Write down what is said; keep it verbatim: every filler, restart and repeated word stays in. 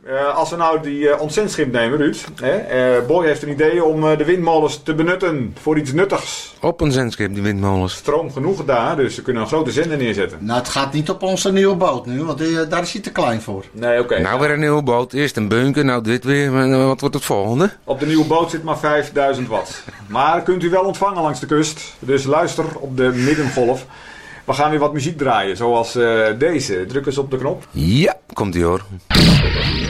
Uh, als we nou die uh, ontzendschip nemen, Ruud. Hè, uh, Boy heeft een idee om uh, de windmolens te benutten voor iets nuttigs. Op een zendschip, die windmolens. Stroom genoeg daar, dus ze kunnen een grote zender neerzetten. Nou, het gaat niet op onze nieuwe boot nu, want die, daar is hij te klein voor. Nee, oké. Okay. Nou, weer een nieuwe boot. Eerst een bunker, nou dit weer. Wat wordt het volgende? Op de nieuwe boot zit maar vijfduizend watt. Maar kunt u wel ontvangen langs de kust. Dus luister op de middengolf. We gaan weer wat muziek draaien, zoals uh, deze. Druk eens op de knop. Ja, komt ie hoor.